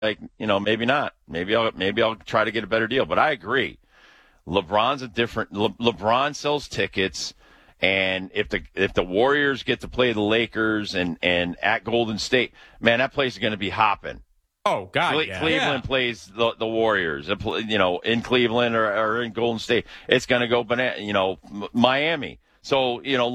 like, maybe not. Maybe I'll try to get a better deal. But I agree. LeBron's a different. LeBron sells tickets, and if the Warriors get to play the Lakers and at Golden State, man, that place is going to be hopping. Oh God, yeah. Cleveland plays the Warriors, in Cleveland or in Golden State. It's going to go Miami. So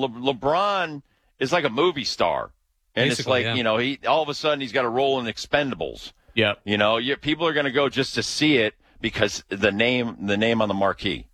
LeBron is like a movie star, and basically, it's like he all of a sudden he's got a role in Expendables. Yep. People are going to go just to see it because the name on the marquee.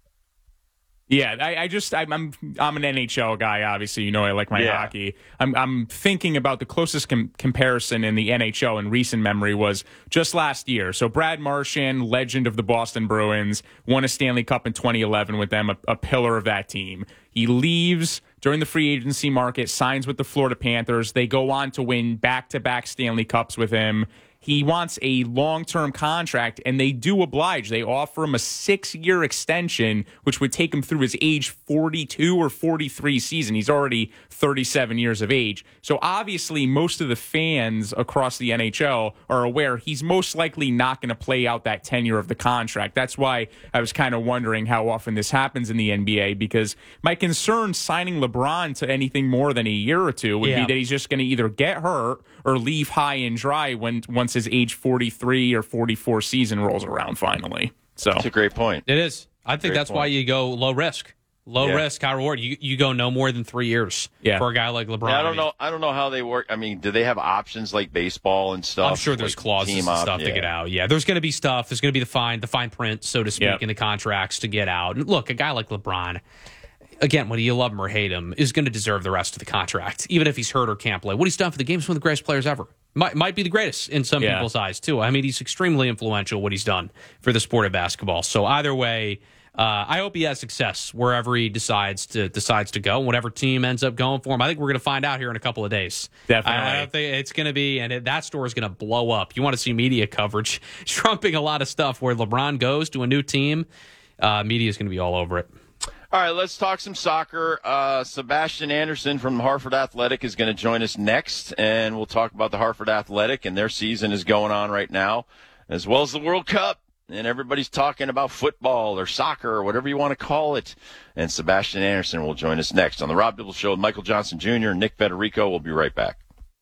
Yeah, I'm an NHL guy. Obviously, I like my hockey. I'm thinking about the closest comparison in the NHL in recent memory was just last year. So Brad Marchand, legend of the Boston Bruins, won a Stanley Cup in 2011 with them, a pillar of that team. He leaves during the free agency market, signs with the Florida Panthers. They go on to win back-to-back Stanley Cups with him. He wants a long-term contract, and they do oblige. They offer him a 6-year extension, which would take him through his age 42 or 43 season. He's already 37 years of age. So obviously, most of the fans across the NHL are aware he's most likely not going to play out that tenure of the contract. That's why I was kind of wondering how often this happens in the NBA, because my concern signing LeBron to anything more than a year or two would be that he's just going to either get hurt or leave high and dry once his age 43 or 44 season rolls around finally. So that's a great point. It is. I think that's why you go low risk. Low risk, high reward. You go no more than 3 years for a guy like LeBron. Yeah, I don't know how they work. I mean, do they have options like baseball and stuff? I'm sure there's clauses and stuff to get out. Yeah, there's going to be stuff. There's going to be the fine print, so to speak, in the contracts to get out. And look, a guy like LeBron, again, whether you love him or hate him, is going to deserve the rest of the contract, even if he's hurt or can't play. What he's done for the game is one of the greatest players ever. Might be the greatest in some people's eyes, too. I mean, he's extremely influential, what he's done for the sport of basketball. So either way, I hope he has success wherever he decides to go, whatever team ends up going for him. I think we're going to find out here in a couple of days. Definitely. I think it's going to be, and that store is going to blow up. You want to see media coverage trumping a lot of stuff where LeBron goes to a new team. Media is going to be all over it. All right, let's talk some soccer. Sebastian Anderson from Hartford Athletic is going to join us next, and we'll talk about the Hartford Athletic, and their season is going on right now, as well as the World Cup. And everybody's talking about football or soccer or whatever you want to call it. And Sebastian Anderson will join us next on the Rob Dibble Show with Michael Johnson Jr. and Nick Federico. We'll be right back.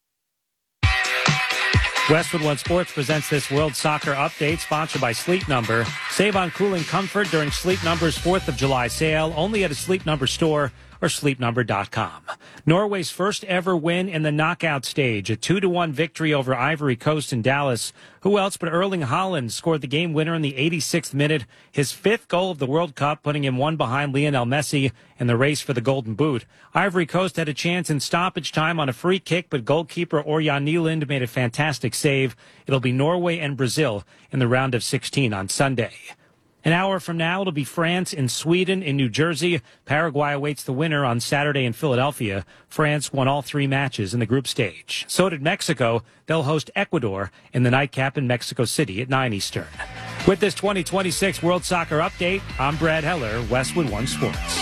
Westwood One Sports presents this World Soccer Update, sponsored by Sleep Number. Save on cooling comfort during Sleep Number's 4th of July sale, only at a Sleep Number store or sleepnumber.com. Norway's first ever win in the knockout stage, a 2-1 victory over Ivory Coast in Dallas. Who else but Erling Haaland scored the game winner in the 86th minute, his 5th goal of the World Cup, putting him one behind Lionel Messi in the race for the Golden Boot. Ivory Coast had a chance in stoppage time on a free kick, but goalkeeper Orjan Nyland made a fantastic save. It'll be Norway and Brazil in the round of 16 on Sunday. An hour from now, it'll be France and Sweden in New Jersey. Paraguay awaits the winner on Saturday in Philadelphia. France won all 3 matches in the group stage. So did Mexico. They'll host Ecuador in the nightcap in Mexico City at 9 Eastern. With this 2026 World Soccer Update, I'm Brad Heller, Westwood One Sports.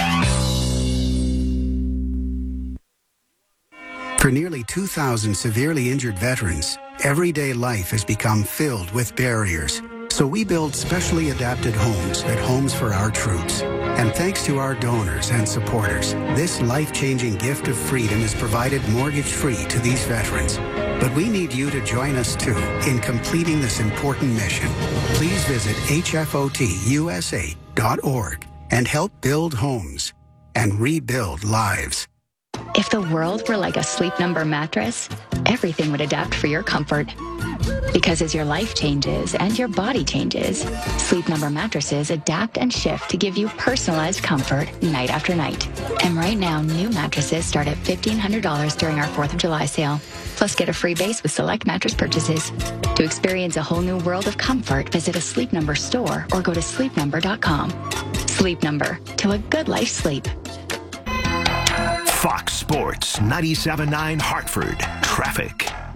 For nearly 2,000 severely injured veterans, everyday life has become filled with barriers. So we build specially adapted homes at Homes for Our Troops. And thanks to our donors and supporters, this life-changing gift of freedom is provided mortgage-free to these veterans. But we need you to join us, too, in completing this important mission. Please visit hfotusa.org and help build homes and rebuild lives. If the world were like a Sleep Number mattress, everything would adapt for your comfort. Because as your life changes and your body changes, Sleep Number mattresses adapt and shift to give you personalized comfort night after night. And right now, new mattresses start at $1,500 during our 4th of July sale. Plus, get a free base with select mattress purchases. To experience a whole new world of comfort, visit a Sleep Number store or go to sleepnumber.com. Sleep Number, till a good life sleep. Fox Sports 97.9 Hartford. Traffic.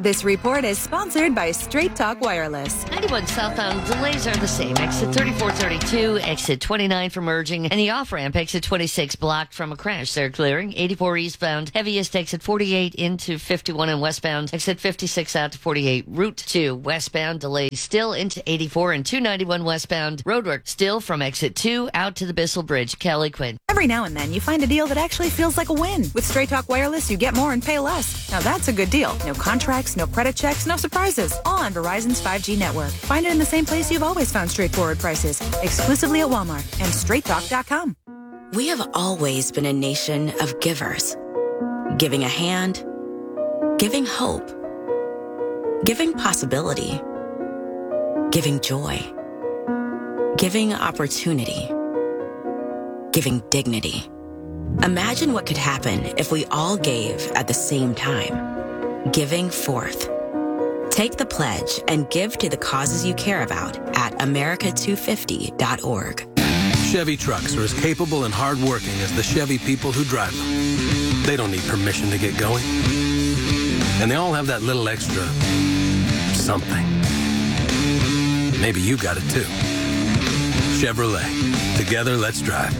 This report is sponsored by Straight Talk Wireless. 91 southbound delays are the same. Exit 3432, exit 29 for merging, and the off-ramp exit 26 blocked from a crash. They're clearing. 84 eastbound, heaviest exit 48 into 51 and westbound, exit 56 out to 48. Route 2 westbound delays still into 84 and 291 westbound. Roadwork still from exit 2 out to the Bissell Bridge. Kelly Quinn. Every now and then, you find a deal that actually feels like a win. With Straight Talk Wireless, you get more and pay less. Now that's a good deal. No contracts, no credit checks, no surprises. All on Verizon's 5G network. Find it in the same place you've always found straightforward prices. Exclusively at Walmart and StraightTalk.com. We have always been a nation of givers. Giving a hand, giving hope, giving possibility, giving joy, giving opportunity, giving dignity. Imagine what could happen if we all gave at the same time. Giving forth. Take the pledge and give to the causes you care about at America250.org. Chevy trucks are as capable and hardworking as the Chevy people who drive them. They don't need permission to get going. And they all have that little extra something. Maybe you got it too. Chevrolet. Together, let's drive.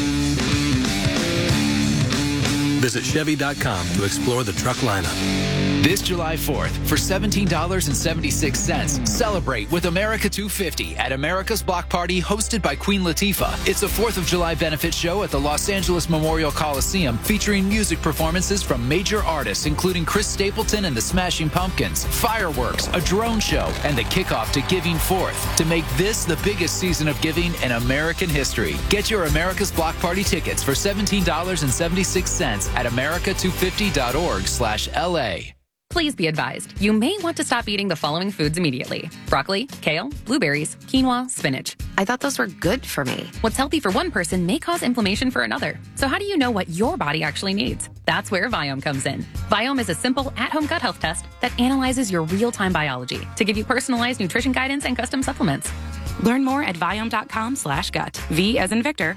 Visit Chevy.com to explore the truck lineup. This July 4th, for $17.76, celebrate with America 250 at America's Block Party hosted by Queen Latifah. It's a 4th of July benefit show at the Los Angeles Memorial Coliseum featuring music performances from major artists including Chris Stapleton and the Smashing Pumpkins, fireworks, a drone show, and the kickoff to Giving Forth to make this the biggest season of giving in American history. Get your America's Block Party tickets for $17.76 at America250.org/LA. Please be advised, you may want to stop eating the following foods immediately. Broccoli, kale, blueberries, quinoa, spinach. I thought those were good for me. What's healthy for one person may cause inflammation for another. So how do you know what your body actually needs? That's where Viome comes in. Viome is a simple at-home gut health test that analyzes your real-time biology to give you personalized nutrition guidance and custom supplements. Learn more at Viome.com/gut. V as in Victor,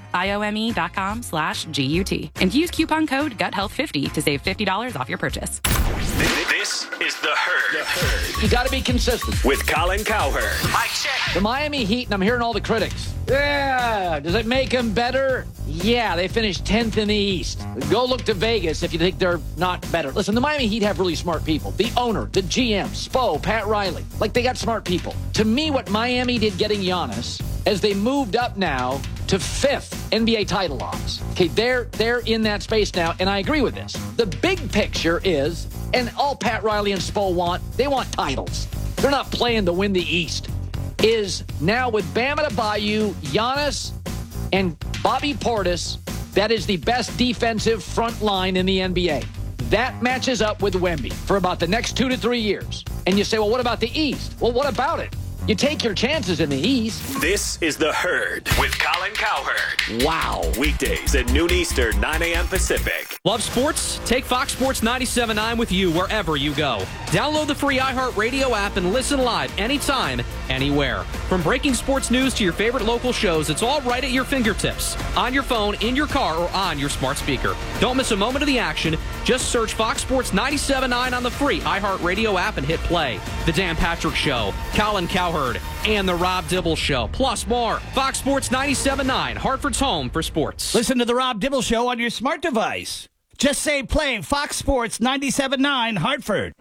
IOME.com/GUT. And use coupon code GUTHEALTH50 to save $50 off your purchase. This is The Herd. You got to be consistent. With Colin Cowherd. Mike check. The Miami Heat, and I'm hearing all the critics. Yeah, does it make them better? Yeah, they finished 10th in the East. Go look to Vegas if you think they're not better. Listen, the Miami Heat have really smart people. The owner, the GM, Spo, Pat Riley. Like, they got smart people. To me, what Miami did getting Giannis, as they moved up now to 5th NBA title odds. Okay, they're in that space now, and I agree with this. The big picture is, and all Pat Riley and Spo want, they want titles. They're not playing to win the East. Is now with Bam Adebayo, Giannis, and Bobby Portis, that is the best defensive front line in the NBA. That matches up with Wemby for about the next 2 to 3 years. And you say, well, what about the East? Well, what about it? You take your chances in the East. This is The Herd with Colin Cowherd. Wow. Weekdays at noon Eastern, 9 a.m. Pacific. Love sports? Take Fox Sports 97.9 with you wherever you go. Download the free iHeartRadio app and listen live anytime, anywhere. From breaking sports news to your favorite local shows, it's all right at your fingertips. On your phone, in your car, or on your smart speaker. Don't miss a moment of the action. Just search Fox Sports 97.9 on the free iHeartRadio app and hit play. The Dan Patrick Show, Colin Cowherd, and The Rob Dibble Show, plus more. Fox Sports 97.9, Hartford's home for sports. Listen to The Rob Dibble Show on your smart device. Just say play Fox Sports 97.9 Hartford.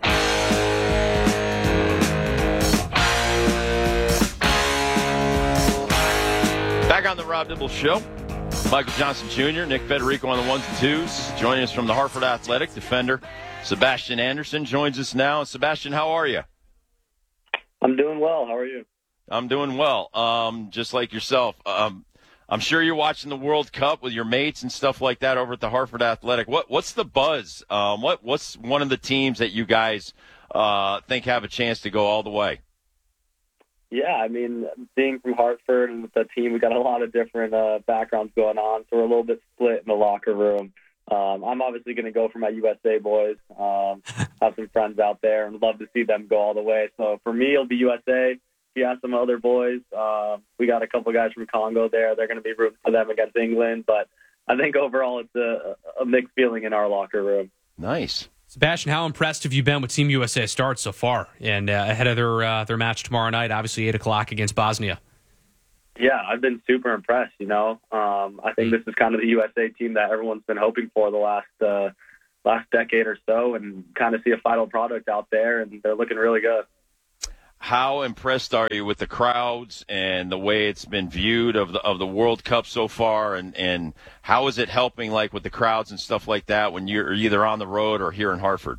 Back on The Rob Dibble Show. Michael Johnson Jr., Nick Federico on the ones and twos. Joining us from the Hartford Athletic, defender Sebastian Anderson joins us now. Sebastian, how are you? I'm doing well. How are you? I'm doing well. Just like yourself. I'm sure you're watching the World Cup with your mates and stuff like that over at the Hartford Athletic. What's the buzz? What's one of the teams that you guys think have a chance to go all the way? Yeah, I mean, being from Hartford and with the team, we got a lot of different backgrounds going on, so we're a little bit split in the locker room. I'm obviously going to go for my USA boys. Have some friends out there and love to see them go all the way. So for me, it'll be USA. If you ask some other boys, we got a couple guys from Congo there. They're going to be rooting for them against England. But I think overall it's a mixed feeling in our locker room. Nice. Sebastian, how impressed have you been with Team USA start so far? And ahead of their match tomorrow night, obviously 8 o'clock against Bosnia. Yeah, I've been super impressed. I think this is kind of the USA team that everyone's been hoping for the last decade or so, and kind of see a final product out there, and they're looking really good. How impressed are you with the crowds and the way it's been viewed of the World Cup so far, and how is it helping, like with the crowds and stuff like that, when you're either on the road or here in Hartford?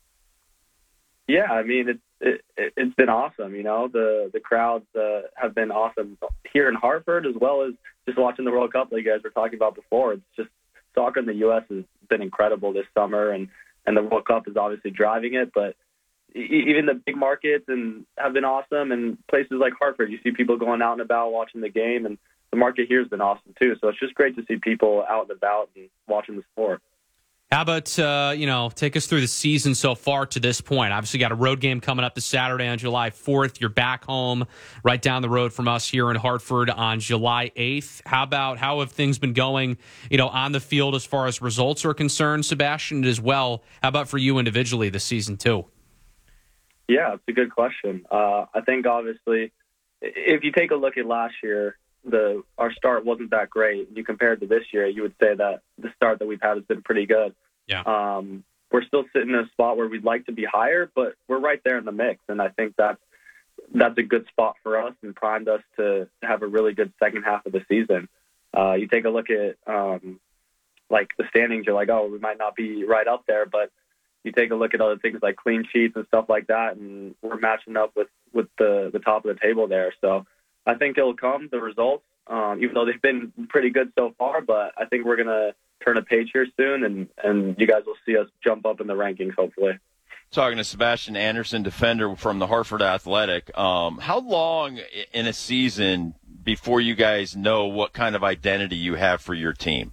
Yeah, I mean it's been awesome. The crowds have been awesome here in Hartford, as well as just watching the World Cup like you guys were talking about before. It's just soccer in the U.S. has been incredible this summer, and the World Cup is obviously driving it, but even the big markets have been awesome, and places like Hartford, you see people going out and about watching the game, and the market here has been awesome too. So it's just great to see people out and about and watching the sport. How about, take us through the season so far to this point? Obviously, you got a road game coming up this Saturday on July 4th. You're back home right down the road from us here in Hartford on July 8th. How have things been going, on the field as far as results are concerned, Sebastian, as well? How about for you individually this season too? Yeah, it's a good question. I think, obviously, if you take a look at last year, our start wasn't that great. You compared to this year, you would say that the start that we've had has been pretty good. Yeah. We're still sitting in a spot where we'd like to be higher, but we're right there in the mix, and I think that's a good spot for us and primed us to have a really good second half of the season. You take a look at like the standings, you're like, oh, we might not be right up there, but you take a look at other things like clean sheets and stuff like that, and we're matching up with the top of the table there. So I think it'll come, the results, even though they've been pretty good so far, but I think we're going to turn a page here soon, and you guys will see us jump up in the rankings, hopefully. Talking to Sebastian Anderson, defender from the Hartford Athletic. How long in a season before you guys know what kind of identity you have for your team?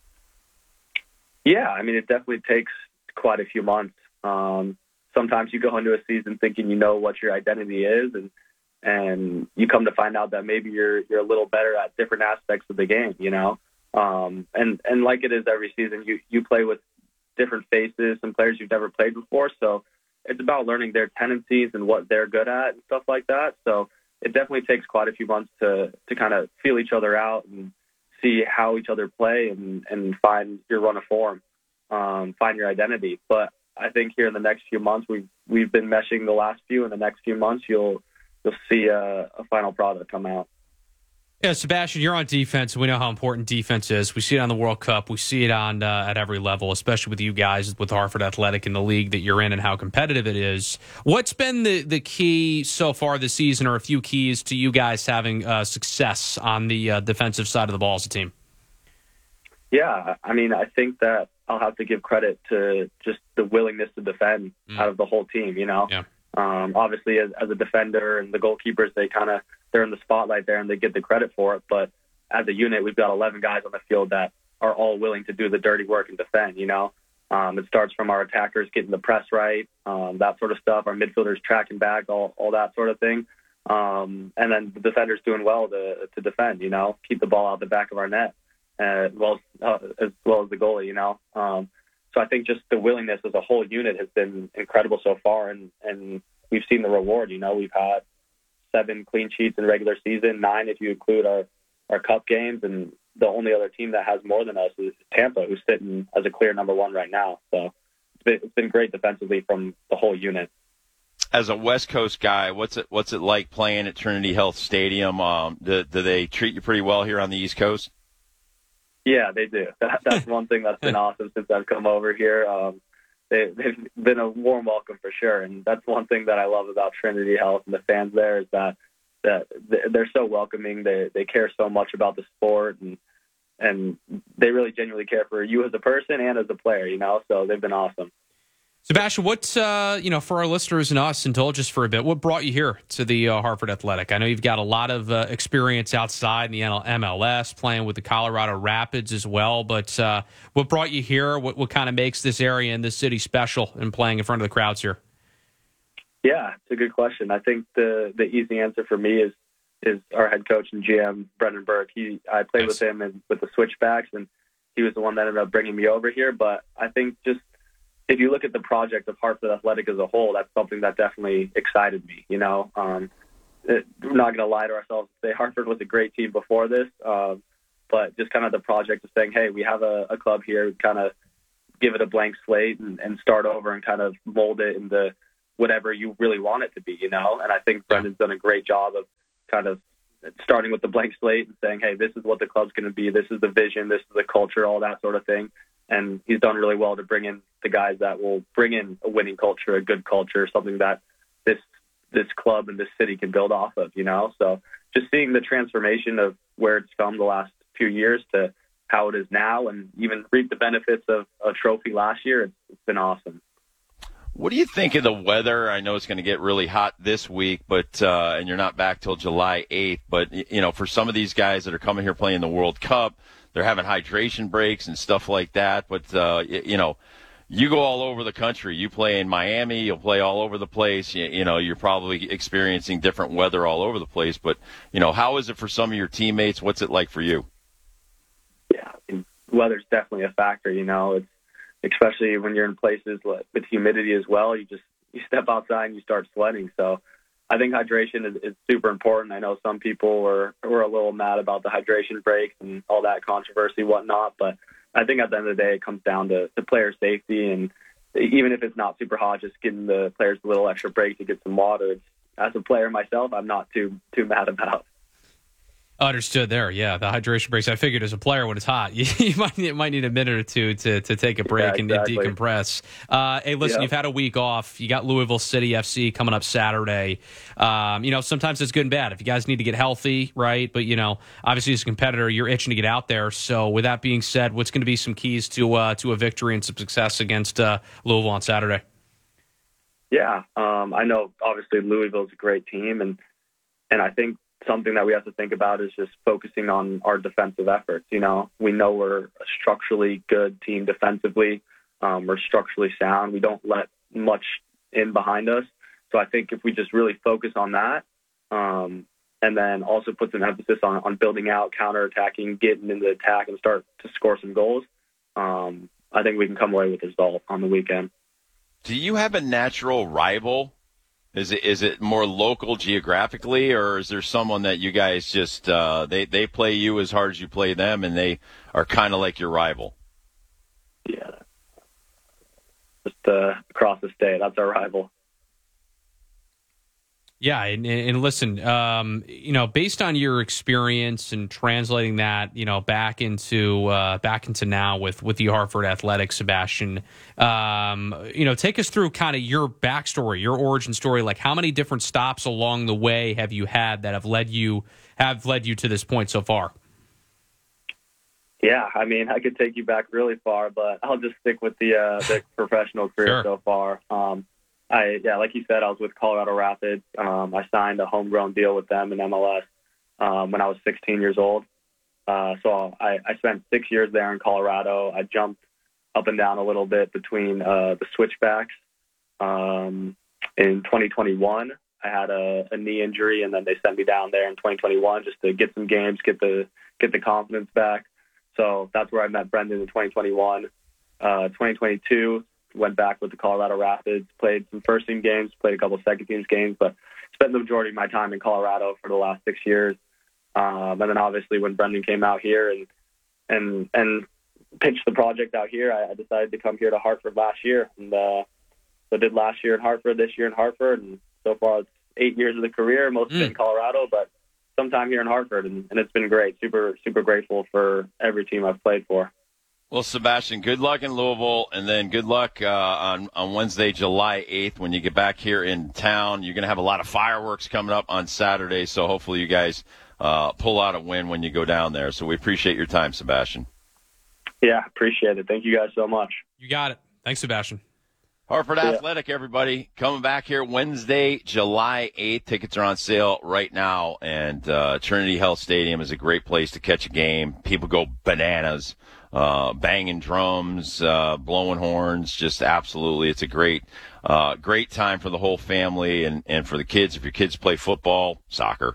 Yeah, I mean, it definitely takes quite a few months. Sometimes you go into a season thinking you know what your identity is, and you come to find out that maybe you're a little better at different aspects of the game, and like it is every season, you play with different faces, some players you've never played before, so it's about learning their tendencies and what they're good at and stuff like that. So it definitely takes quite a few months to kind of feel each other out and see how each other play and find your run of form. Find your identity. But I think here in the next few months, we've been meshing the last few. In the next few months, you'll see a final product come out. Yeah, Sebastian, you're on defense. We know how important defense is. We see it on the World Cup. We see it on at every level, especially with you guys with Hartford Athletic in the league that you're in and how competitive it is. What's been the key so far this season, or a few keys to you guys having success on the defensive side of the ball as a team? Yeah, I mean, I think that I'll have to give credit to just the willingness to defend out of the whole team, Yeah. Obviously, as a defender and the goalkeepers, they're in the spotlight there and they get the credit for it. But as a unit, we've got 11 guys on the field that are all willing to do the dirty work and defend, It starts from our attackers getting the press right, that sort of stuff, our midfielders tracking back, all that sort of thing. And then the defenders doing well to defend, keep the ball out the back of our net. As well as the goalie, So I think just the willingness as a whole unit has been incredible so far, and we've seen the reward. We've had 7 clean sheets in regular season, 9 if you include our cup games, and the only other team that has more than us is Tampa, who's sitting as a clear number 1 right now. So it's been great defensively from the whole unit. As a West Coast guy, what's it like playing at Trinity Health Stadium? Do they treat you pretty well here on the East Coast? Yeah, they do. That's one thing that's been awesome since I've come over here. They've been a warm welcome for sure, and that's one thing that I love about Trinity Health and the fans there is that they're so welcoming. They care so much about the sport, and they really genuinely care for you as a person and as a player. So they've been awesome. Sebastian, what's, for our listeners and us, indulge us for a bit, what brought you here to the Hartford Athletic? I know you've got a lot of experience outside in the MLS, playing with the Colorado Rapids as well, but what brought you here? What kind of makes this area and this city special in playing in front of the crowds here? Yeah, it's a good question. I think the easy answer for me is our head coach and GM, Brendan Burke. I played with him with the Switchbacks, and he was the one that ended up bringing me over here, but I think just if you look at the project of Hartford Athletic as a whole, that's something that definitely excited me. You know, we're not going to lie to ourselves and say Hartford was a great team before this, but just kind of the project of saying, hey, we have a club here, kind of give it a blank slate and start over and kind of mold it into whatever you really want it to be, you know? And I think Brendan's done a great job of kind of starting with the blank slate and saying, hey, this is what the club's going to be. This is the vision. This is the culture, all that sort of thing. And he's done really well to bring in the guys that will bring in a winning culture, a good culture, something that this club and this city can build off of, you know? So just seeing the transformation of where it's come the last few years to how it is now, and even reap the benefits of a trophy last year, it's been awesome. What do you think of the weather? I know it's going to get really hot this week, but and you're not back till July 8th. But, you know, for some of these guys that are coming here playing the World Cup, they're having hydration breaks and stuff like that. But, you know, you go all over the country. You play in Miami. You'll play all over the place. You know, you're probably experiencing different weather all over the place. But, you know, how is it for some of your teammates? What's it like for you? Yeah, I mean, weather's definitely a factor, you know. It's especially when you're in places with humidity as well. You step outside and you start sweating. So I think hydration is super important. I know some people were a little mad about the hydration breaks and all that controversy, whatnot, but I think at the end of the day, it comes down to player safety. And even if it's not super hot, just giving the players a little extra break to get some water. As a player myself, I'm not too mad about. Understood there. Yeah, the hydration breaks. I figured as a player when it's hot, you might need a minute or two to take a break and decompress. Hey, listen, You've had a week off. You got Louisville City FC coming up Saturday. You know, sometimes it's good and bad. If you guys need to get healthy, right? But, you know, obviously as a competitor, you're itching to get out there. So with that being said, what's going to be some keys to a victory and some success against Louisville on Saturday? Yeah, I know obviously Louisville's a great team, and I think something that we have to think about is just focusing on our defensive efforts. You know, we know we're a structurally good team defensively. We're structurally sound. We don't let much in behind us. So I think if we just really focus on that, and then also put some emphasis on building out, counterattacking, getting into the attack and start to score some goals, I think we can come away with a result on the weekend. Do you have a natural rival? Is it more local geographically, or is there someone that you guys just they play you as hard as you play them, and they are kind of like your rival? Yeah, just across the state, that's our rival. Yeah, and listen, you know, based on your experience and translating that, you know, back into now with the Hartford Athletic, Sebastian, you know, take us through kind of your backstory, your origin story. Like, how many different stops along the way have you had that have led you to this point so far? Yeah, I mean, I could take you back really far, but I'll just stick with the professional career so far. Like you said, I was with Colorado Rapids. I signed a homegrown deal with them in MLS when I was 16 years old. So I spent 6 years there in Colorado. I jumped up and down a little bit between the switchbacks. In 2021, I had a knee injury, and then they sent me down there in 2021 just to get some games, get the confidence back. So that's where I met Brendan in 2021. 2022. Went back with the Colorado Rapids, played some first-team games, played a couple of second-team games, but spent the majority of my time in Colorado for the last 6 years. And then obviously when Brendan came out here and pitched the project out here, I decided to come here to Hartford last year. And so I did last year in Hartford, this year in Hartford, and so far it's 8 years of the career, most of it in Colorado, but sometime here in Hartford, and it's been great. Super, super grateful for every team I've played for. Well, Sebastian, good luck in Louisville, and then good luck on Wednesday, July 8th, when you get back here in town. You're going to have a lot of fireworks coming up on Saturday, so hopefully you guys pull out a win when you go down there. So we appreciate your time, Sebastian. Yeah, appreciate it. Thank you guys so much. You got it. Thanks, Sebastian. Hartford Athletic, everybody, coming back here Wednesday, July 8th. Tickets are on sale right now, and Trinity Health Stadium is a great place to catch a game. People go bananas. Banging drums, blowing horns, just absolutely. It's a great time for the whole family and for the kids. If your kids play football, soccer,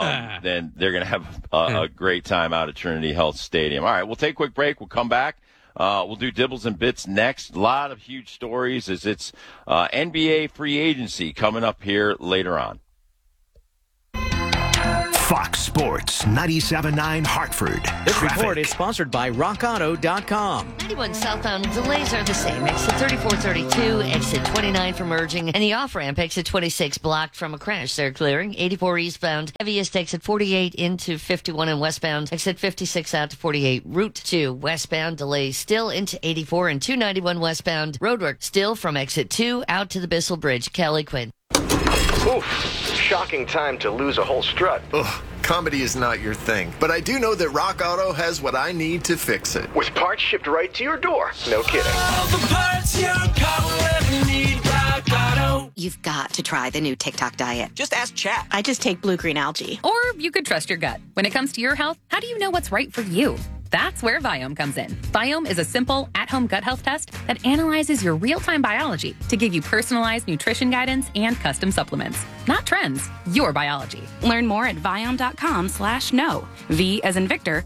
then they're going to have a great time out at Trinity Health Stadium. All right, we'll take a quick break. We'll come back. We'll do Dibbles and Bits next. A lot of huge stories as it's NBA free agency coming up here later on. Fox Sports 97.9 Hartford. This report is sponsored by RockAuto.com. 91 southbound delays are the same. Exit 3432, exit 29 for merging, and the off-ramp exit 26 blocked from a crash. They're clearing. 84 eastbound, heaviest exit 48 into 51 and westbound, exit 56 out to 48. Route 2 westbound delays still into 84 and 291 westbound. Roadwork still from exit 2 out to the Bissell Bridge. Kelly Quinn. Oof, shocking time to lose a whole strut. Ugh, comedy is not your thing, but I do know that Rock Auto has what I need to fix it. With parts shipped right to your door. No kidding. All the parts your car will ever need, Rock Auto. You've got to try the new TikTok diet. Just ask chat. I just take blue-green algae. Or you could trust your gut. When it comes to your health, how do you know what's right for you? That's where Viome comes in. Viome is a simple, at-home gut health test that analyzes your real-time biology to give you personalized nutrition guidance and custom supplements. Not trends, your biology. Learn more at Viome.com/know. V as in Victor,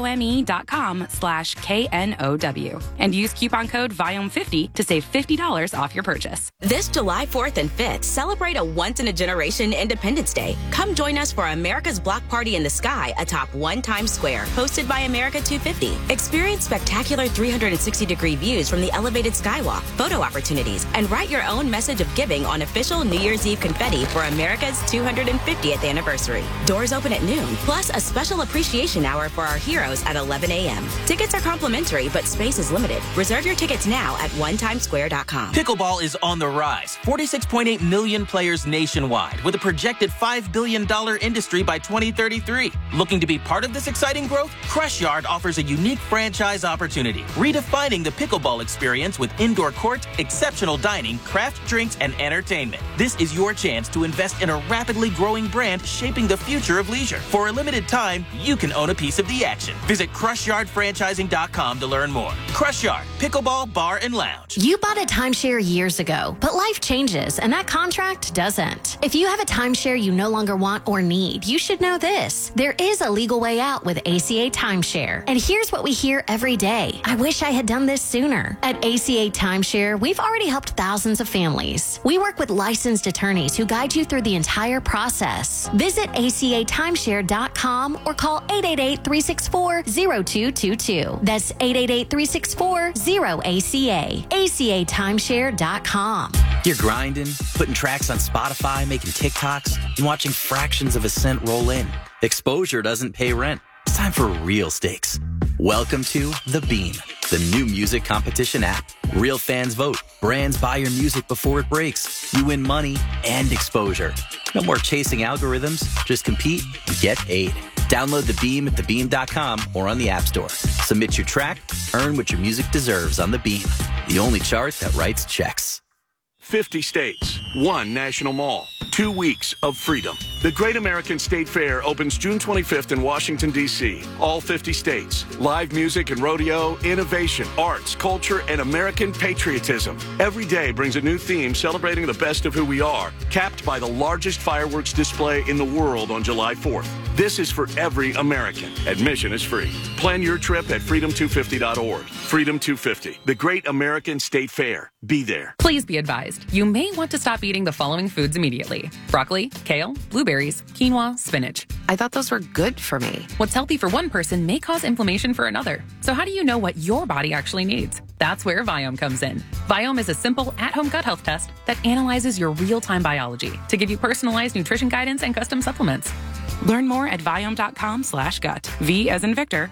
IOME.com/KNOW. And use coupon code Viome50 to save $50 off your purchase. This July 4th and 5th, celebrate a once-in-a-generation Independence Day. Come join us for America's Block Party in the Sky atop 1 Times Square, hosted by America 250. Experience spectacular 360-degree views from the elevated skywalk, photo opportunities, and write your own message of giving on official New Year's Eve confetti for America's 250th anniversary. Doors open at noon, plus a special appreciation hour for our heroes at 11 a.m. Tickets are complimentary, but space is limited. Reserve your tickets now at onetimesquare.com. Pickleball is on the rise. 46.8 million players nationwide, with a projected $5 billion industry by 2033. Looking to be part of this exciting growth? Crush Yard offers a unique franchise opportunity, redefining the pickleball experience with indoor court, exceptional dining, craft drinks, and entertainment. This is your chance to invest in a rapidly growing brand shaping the future of leisure. For a limited time, you can own a piece of the action. Visit CrushYardFranchising.com to learn more. Crush Yard, pickleball, bar, and lounge. You bought a timeshare years ago, but life changes, and that contract doesn't. If you have a timeshare you no longer want or need, you should know this. There is a legal way out with ACA Timeshare. And here's what we hear every day. I wish I had done this sooner. At ACA Timeshare, we've already helped thousands of families. We work with licensed attorneys who guide you through the entire process. Visit acatimeshare.com or call 888-364-0222. That's 888-364-0ACA. acatimeshare.com. You're grinding, putting tracks on Spotify, making TikToks, and watching fractions of a cent roll in. Exposure doesn't pay rent. It's time for real stakes. Welcome to The Beam, the new music competition app. Real fans vote. Brands buy your music before it breaks. You win money and exposure. No more chasing algorithms. Just compete and get paid. Download The Beam at thebeam.com or on the App Store. Submit your track. Earn what your music deserves on The Beam, the only chart that writes checks. 50 states, 1 national mall, 2 weeks of freedom. The Great American State Fair opens June 25th in Washington, D.C. All 50 states. Live music and rodeo, innovation, arts, culture, and American patriotism. Every day brings a new theme celebrating the best of who we are, capped by the largest fireworks display in the world on July 4th. This is for every American. Admission is free. Plan your trip at freedom250.org. Freedom 250, the Great American State Fair. Be there. Please be advised, you may want to stop eating the following foods immediately: broccoli, kale, blueberries, quinoa, spinach. I thought those were good for me. What's healthy for one person may cause inflammation for another. So how do you know what your body actually needs? That's where Viome comes in. Viome is a simple, at-home gut health test that analyzes your real-time biology to give you personalized nutrition guidance and custom supplements. Learn more at Viome.com/gut. V as in Victor,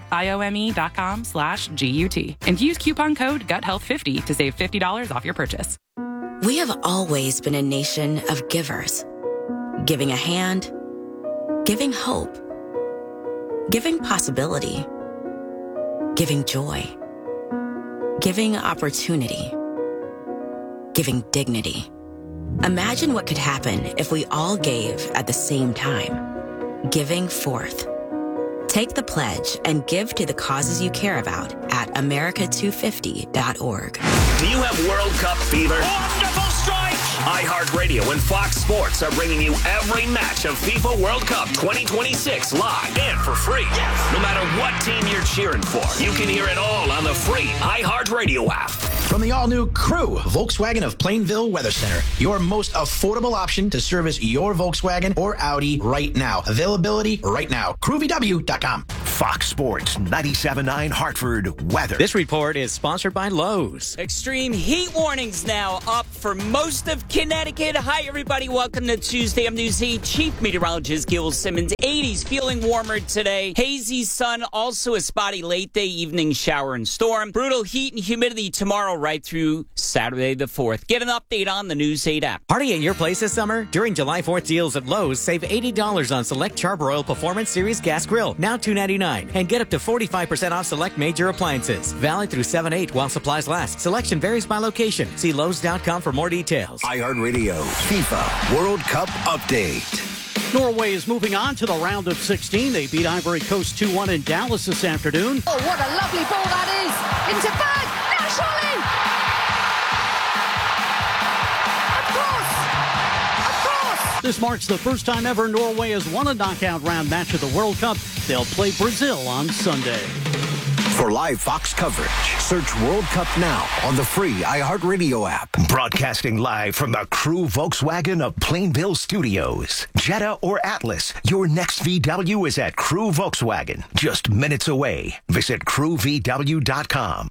IOME.com/GUT. And use coupon code GUTHEALTH50 to save $50 off your purchase. We have always been a nation of givers. Giving a hand, giving hope, giving possibility, giving joy, giving opportunity, giving dignity. Imagine what could happen if we all gave at the same time. Giving forth. Take the pledge and give to the causes you care about at America250.org. Do you have World Cup fever? Wonderful strike! iHeartRadio and Fox Sports are bringing you every match of FIFA World Cup 2026 live and for free. Yes. No matter what team you're cheering for, you can hear it all on the free iHeartRadio app. From the all-new Crew, Volkswagen of Plainville Weather Center, your most affordable option to service your Volkswagen or Audi right now. Availability right now. CrewVW.com. Fox Sports 97.9 Hartford weather. This report is sponsored by Lowe's. Extreme heat warnings now up for most of Connecticut. Hi, everybody. Welcome to Tuesday. I'm News 8 Chief Meteorologist Gil Simmons. 80s, feeling warmer today. Hazy sun, also a spotty late day evening shower and storm. Brutal heat and humidity tomorrow right through Saturday the 4th. Get an update on the News 8 app. Party at your place this summer? During July 4th deals at Lowe's, save $80 on select Charbroil Performance Series gas grill, now $2.99. And get up to 45% off select major appliances. Valid through 7/8 while supplies last. Selection varies by location. See Lowe's.com for more details. iHeartRadio FIFA World Cup update. Norway is moving on to the round of 16. They beat Ivory Coast 2-1 in Dallas this afternoon. Oh, what a lovely ball that is! Into bag! Now surely! Of course! This marks the first time ever Norway has won a knockout round match of the World Cup. They'll play Brazil on Sunday. For live Fox coverage, search World Cup now on the free iHeartRadio app. Broadcasting live from the Crew Volkswagen of Plainville Studios. Jetta or Atlas, your next VW is at Crew Volkswagen. Just minutes away. Visit CrewVW.com.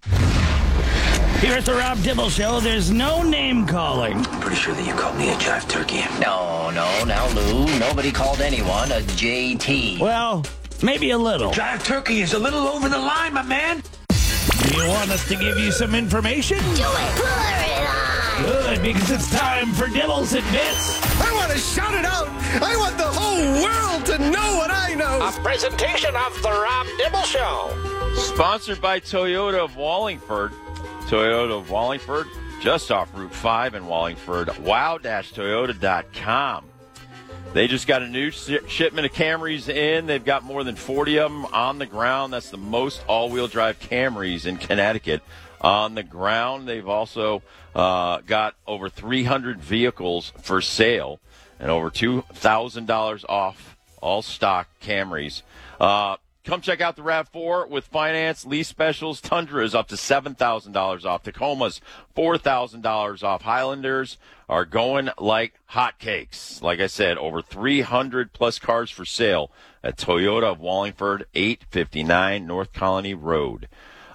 Here at the Rob Dibble Show, there's no name calling. Pretty sure that you called me a jive turkey. No, now, Lou. Nobody called anyone a JT. Well, maybe a little. Jive turkey is a little over the line, my man. Do you want us to give you some information? Do it. Put it on. Good, because it's time for Dibbles and Bits. I want to shout it out. I want the whole world to know what I know. A presentation of the Rob Dibble Show. Sponsored by Toyota of Wallingford. Toyota of Wallingford, just off Route 5 in Wallingford. Wow-Toyota.com. They just got a new shipment of Camrys in. They've got more than 40 of them on the ground. That's the most all-wheel drive Camrys in Connecticut on the ground. They've also got over 300 vehicles for sale and over $2,000 off all stock Camrys. Come check out the RAV4 with finance, lease specials. Tundra is up to $7,000 off. Tacoma's $4,000 off. Highlanders are going like hotcakes. Like I said, over 300 plus cars for sale at Toyota of Wallingford, 859 North Colony Road.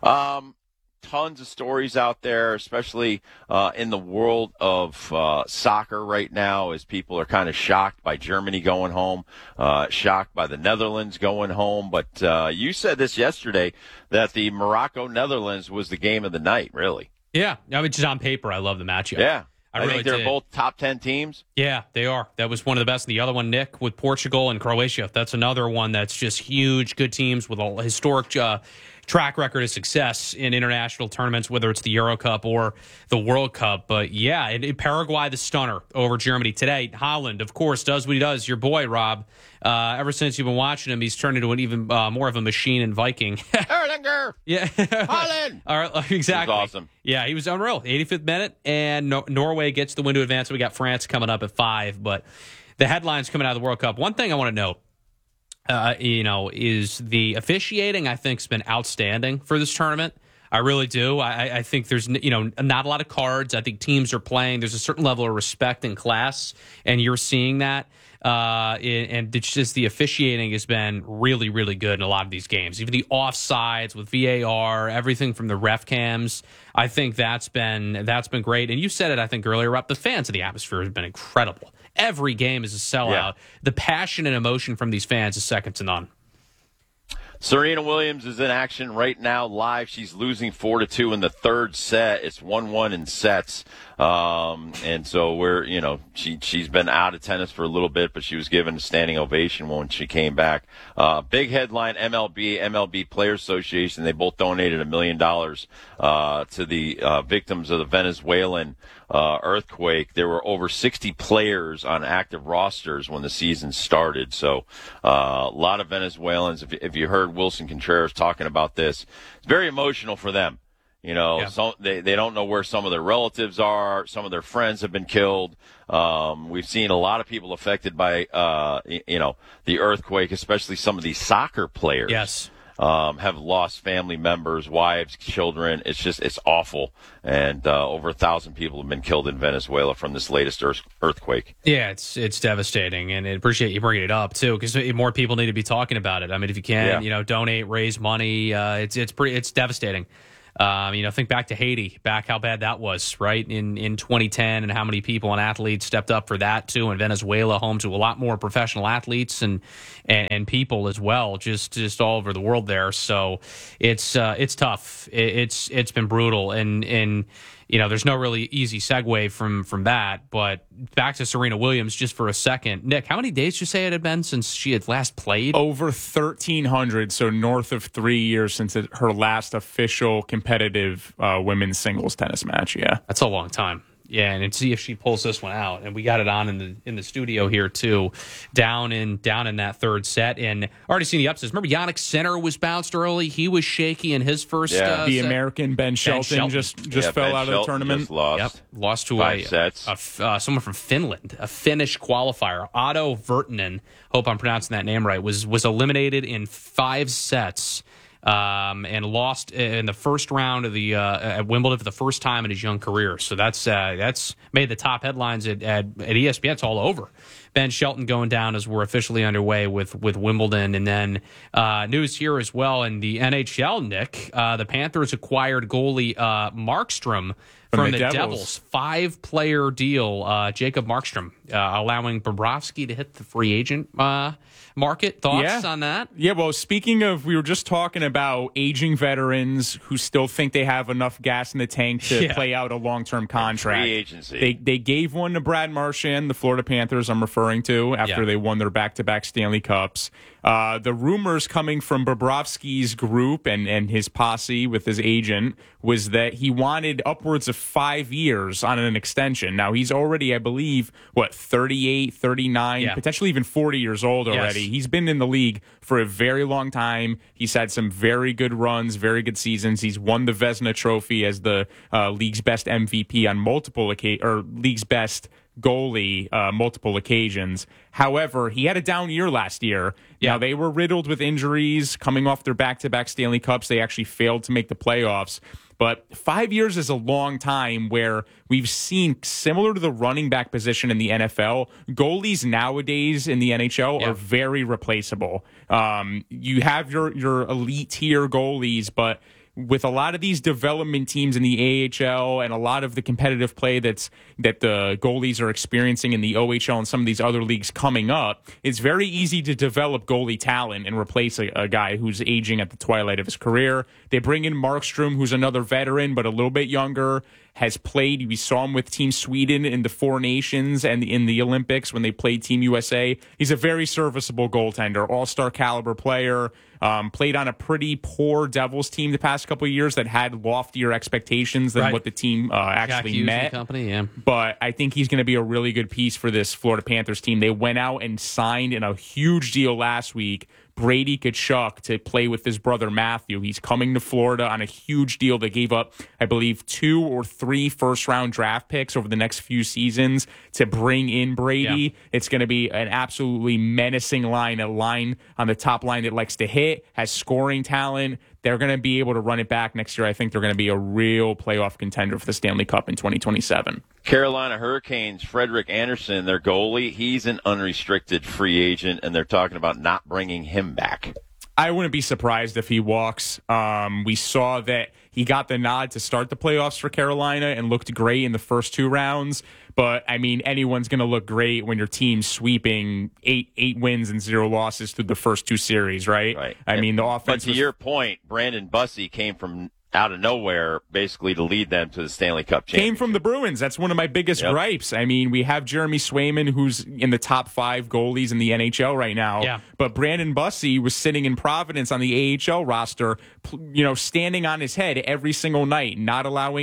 Tons of stories out there, especially in the world of soccer right now, as people are kind of shocked by Germany going home, shocked by the Netherlands going home. But you said this yesterday that the Morocco-Netherlands was the game of the night, really. Yeah. I mean, just on paper, I love the matchup. Yeah. I really think they're did. both top 10 teams. Yeah, they are. That was one of the best. The other one, Nick, with Portugal and Croatia. That's another one that's just huge, good teams with a historic track record of success in international tournaments, whether it's the Euro Cup or the World Cup. But yeah, Paraguay, the stunner over Germany today. Holland, of course, does what he does. Your boy, Rob. Ever since you've been watching him, he's turned into an even more of a machine in Viking. Erlinger! Yeah. Holland! All right, exactly. He was awesome. Yeah, he was unreal. 85th minute, and Norway gets the win to advance. We got France coming up at 5. But the headlines coming out of the World Cup, one thing I want to note, is the officiating, I think, has been outstanding for this tournament. I really do. I think there's, not a lot of cards. I think teams are playing. There's a certain level of respect and class, and you're seeing that. And it's just the officiating has been really, really good in a lot of these games. Even the offsides with VAR, everything from the ref cams. I think that's been great. And you said it, I think, earlier, Rob. The fans of the atmosphere have been incredible. Every game is a sellout. Yeah. The passion and emotion from these fans is second to none. Serena Williams is in action right now live. She's losing 4-2 in the third set. It's 1-1 in sets. And so she's been out of tennis for a little bit, but she was given a standing ovation when she came back. Big headline, MLB Players Association. They both donated $1 million to the victims of the Venezuelan earthquake. There were over 60 players on active rosters when the season started. So a lot of Venezuelans, if you heard Wilson Contreras talking about this, it's very emotional for them. So they don't know where some of their relatives are. Some of their friends have been killed. We've seen a lot of people affected by, the earthquake, especially some of these soccer players. Yes. Have lost family members, wives, children. It's awful. And over 1,000 people have been killed in Venezuela from this latest earthquake. Yeah, it's devastating, and I appreciate you bringing it up too, because more people need to be talking about it. I mean, if you can, donate, raise money. It's devastating. Think back to Haiti, how bad that was, right, in 2010, and how many people and athletes stepped up for that, too, and Venezuela, home to a lot more professional athletes and people as well, just all over the world there. So it's tough. It's been brutal, and there's no really easy segue from that. But back to Serena Williams just for a second. Nick, how many days did you say it had been since she had last played? Over 1,300, so north of 3 years since her last official competitive women's singles tennis match. Yeah, that's a long time. Yeah, and see if she pulls this one out. And we got it on in the studio here too, down in that third set. And already seen the upsets. Remember, Jannik Sinner was bounced early. He was shaky in his first. The set. American Ben Shelton just fell out of the tournament. Lost to 5 sets. Someone from Finland, a Finnish qualifier, Otto Virtanen. Hope I'm pronouncing that name right. Was eliminated in 5 sets. And lost in the first round of the at Wimbledon for the first time in his young career. So that's made the top headlines at ESPN. It's all over. Ben Shelton going down as we're officially underway with Wimbledon. And then news here as well in the NHL, Nick. The Panthers acquired goalie Markstrom from the Devils. 5-player deal, Jacob Markstrom, allowing Bobrovsky to hit the free agent market. Thoughts on that? Yeah, well, speaking of, we were just talking about aging veterans who still think they have enough gas in the tank to play out a long-term contract. Free agency. They gave one to Brad Marchand, the Florida Panthers I'm referring to, after they won their back-to-back Stanley Cups. The rumors coming from Bobrovsky's group and his posse with his agent was that he wanted upwards of 5 years on an extension. Now, he's already, I believe, 38, 39, potentially even 40 years old already. He's been in the league for a very long time. He's had some very good runs, very good seasons. He's won the Vezina Trophy as the league's best MVP on multiple occasions, or league's best goalie multiple occasions. However, he had a down year last year. Now, they were riddled with injuries coming off their back-to-back Stanley Cups. They actually failed to make the playoffs. But 5 years is a long time where we've seen, similar to the running back position in the NFL, goalies nowadays in the NHL are very replaceable. You have your elite tier goalies, but with a lot of these development teams in the AHL and a lot of the competitive play that the goalies are experiencing in the OHL and some of these other leagues coming up, it's very easy to develop goalie talent and replace a guy who's aging at the twilight of his career. They bring in Markstrom, who's another veteran but a little bit younger, has played. We saw him with Team Sweden in the Four Nations and in the Olympics when they played Team USA. He's a very serviceable goaltender, all-star caliber player. Played on a pretty poor Devils team the past couple of years that had loftier expectations than what the team actually met. But I think he's going to be a really good piece for this Florida Panthers team. They went out and signed in a huge deal last week Brady Tkachuk to play with his brother Matthew. He's coming to Florida on a huge deal. They gave up, I believe, 2 or 3 first-round draft picks over the next few seasons to bring in Brady. It's going to be an absolutely menacing line, a line on the top line that likes to hit, has scoring talent. They're going to be able to run it back next year. I think they're going to be a real playoff contender for the Stanley Cup in 2027. Carolina Hurricanes, Frederik Andersen, their goalie, he's an unrestricted free agent, and they're talking about not bringing him back. I wouldn't be surprised if he walks. We saw that he got the nod to start the playoffs for Carolina and looked great in the first 2 rounds. But, I mean, anyone's going to look great when your team's sweeping 8 wins and 0 losses through the first 2 series, right? I mean, the offense. But to your point, Brandon Bussey came from out of nowhere, basically, to lead them to the Stanley Cup championship. Came from the Bruins. That's one of my biggest gripes. I mean, we have Jeremy Swayman, who's in the top 5 goalies in the NHL right now. Yeah. But Brandon Bussey was sitting in Providence on the AHL roster, standing on his head every single night, not allowing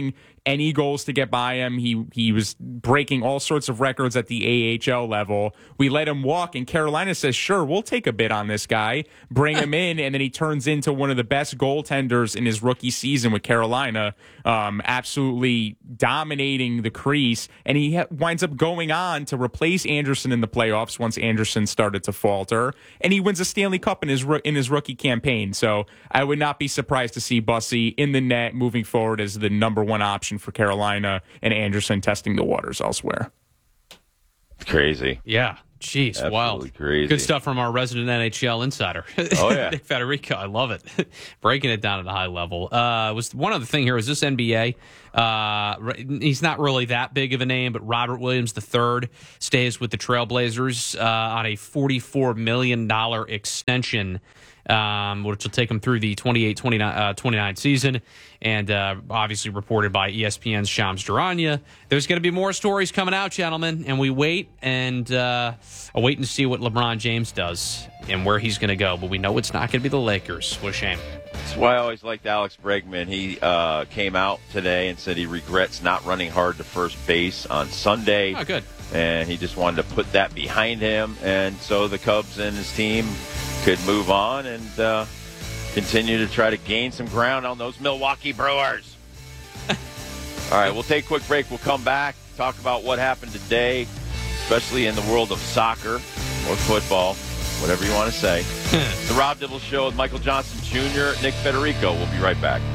any goals to get by him. He was breaking all sorts of records at the AHL level. We let him walk, and Carolina says, sure, we'll take a bid on this guy, bring him in, and then he turns into one of the best goaltenders in his rookie season with Carolina, absolutely dominating the crease, and he winds up going on to replace Anderson in the playoffs once Anderson started to falter, and he wins a Stanley Cup in his rookie campaign. So I would not be surprised to see Bussy in the net moving forward as the number one option for Carolina, and Anderson testing the waters elsewhere. Crazy. Yeah. Jeez, absolutely wild. Crazy. Good stuff from our resident NHL insider. Oh, yeah. Nick Federico. I love it. Breaking it down at a high level. Was one other thing here was this NBA. He's not really that big of a name, but Robert Williams III stays with the Trailblazers on a $44 million extension, which will take him through the 28-29 season. And obviously reported by ESPN's Shams Charania. There's going to be more stories coming out, gentlemen, and we wait and wait and see what LeBron James does and where he's going to go. But we know it's not going to be the Lakers. What a shame. That's why I always liked Alex Bregman. He came out today and said he regrets not running hard to first base on Sunday. Oh, good. And he just wanted to put that behind him. And so the Cubs and his team could move on and continue to try to gain some ground on those Milwaukee Brewers. All right, we'll take a quick break. We'll come back, talk about what happened today, especially in the world of soccer or football, whatever you want to say. The Rob Dibble Show with Michael Johnson Jr., Nick Federico. We'll be right back.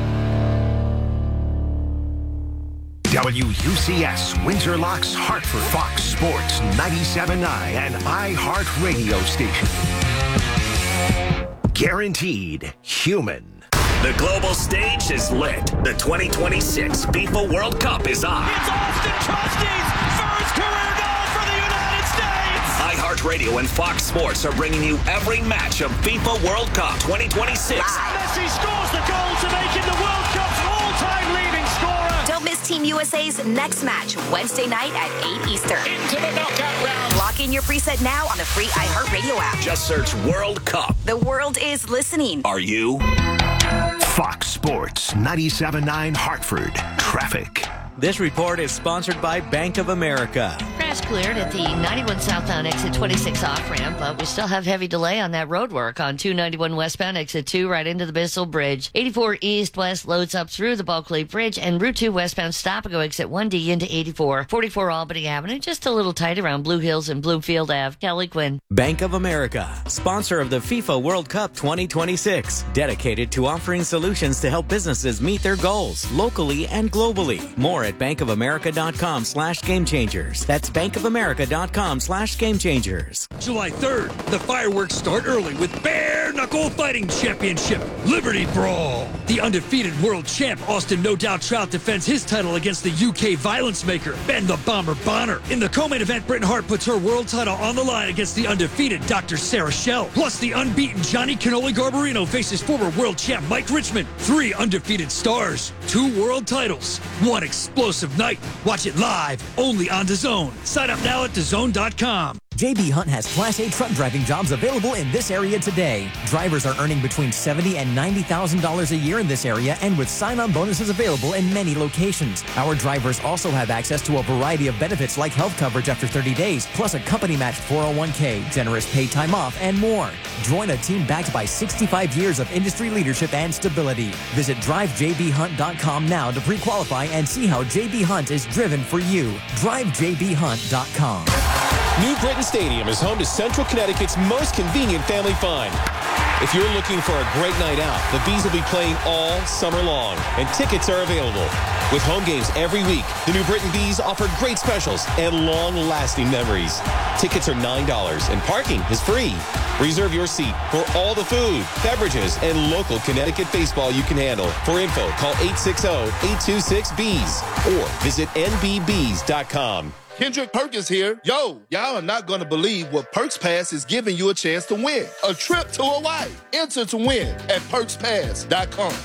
WUCS, Windsor Locks, Hartford, Fox Sports 97.9 and iHeartRadio station. Guaranteed human. The global stage is lit. The 2026 FIFA World Cup is on. It's Austin Trusty's first career goal for the United States. iHeartRadio and Fox Sports are bringing you every match of FIFA World Cup 2026. Messi scores the goal to make him the World Cup's all-time leading scorer. Don't miss Team USA's next match Wednesday night at 8 Eastern. Into the knockout round. Lock in your preset now on the free iHeartRadio app. Just search World Cup. The world is listening. Are you? Fox Sports 97.9 Hartford. Traffic. This report is sponsored by Bank of America. Crash cleared at the 91 southbound exit 26 off-ramp, but we still have heavy delay on that road work on 291 westbound exit 2 right into the Bissell Bridge. 84 east-west loads up through the Bulkley Bridge, and Route 2 westbound stop-and-go exit 1D into 84. 44 Albany Avenue, just a little tight around Blue Hills and Bloomfield Ave. Kelly Quinn. Bank of America, sponsor of the FIFA World Cup 2026, dedicated to offering solutions to help businesses meet their goals locally and globally. More at bankofamerica.com/gamechangers. That's bankofamerica.com/gamechangers. July 3rd, the fireworks start early with Bare Knuckle Fighting Championship, Liberty Brawl. The undefeated world champ Austin No Doubt Trout defends his title against the UK violence maker Ben the Bomber Bonner. In the co-main event, Britain Hart puts her world title on the line against the undefeated Dr. Sarah Schell. Plus, the unbeaten Johnny Cannoli Garbarino faces former world champ Mike Richmond. 3 undefeated stars, 2 world titles, 1 explosive night. Watch it live, only on DAZN. Sign up now at DAZN.com. JB Hunt has Class A truck driving jobs available in this area today. Drivers are earning between $70,000 and $90,000 a year in this area, and with sign-on bonuses available in many locations. Our drivers also have access to a variety of benefits like health coverage after 30 days, plus a company-matched 401k, generous paid time off, and more. Join a team backed by 65 years of industry leadership and stability. Visit drivejbhunt.com now to pre-qualify and see how JB Hunt is driven for you. drivejbhunt.com. New Britain Stadium is home to Central Connecticut's most convenient family fun. If you're looking for a great night out, the Bees will be playing all summer long, and tickets are available. With home games every week, the New Britain Bees offer great specials and long-lasting memories. Tickets are $9, and parking is free. Reserve your seat for all the food, beverages, and local Connecticut baseball you can handle. For info, call 860-826-BEES or visit nbbees.com. Kendrick Perkins here. Yo, y'all are not going to believe what Perks Pass is giving you a chance to win. A trip to Hawaii. Enter to win at perkspass.com. Help